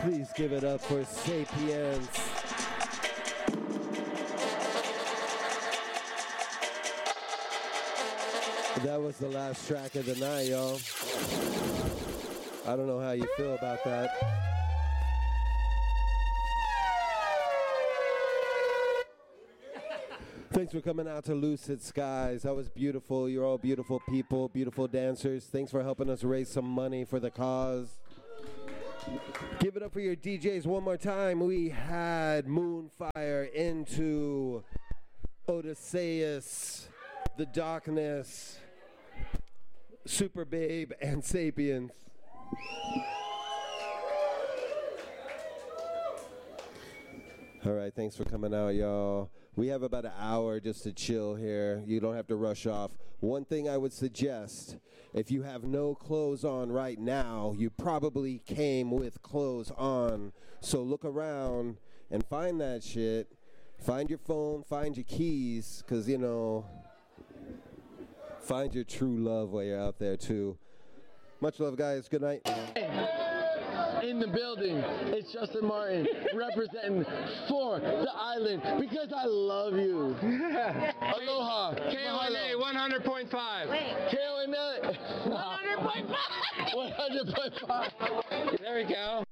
Please give it up for Sapiens. That was the last track of the night, y'all. I don't know how you feel about that. Thanks for coming out to Lucid Skies. That was beautiful. You're all beautiful people, beautiful dancers. Thanks for helping us raise some money for the cause. Give it up for your DJs one more time. We had Moonfire, Into, Odysseus, The Darkness, Super Babe, and Sapiens. All right, thanks for coming out, y'all. We have about an hour just to chill here. You don't have to rush off. One thing I would suggest, if you have no clothes on right now, you probably came with clothes on. So look around and find that shit. Find your phone, find your keys, because, you know, find your true love while you're out there, too. Much love, guys. Good night. In the building, it's Justin Martin representing for the island because I love you. Aloha. KONA 100.5. KONA 100.5. 100.5. There we go.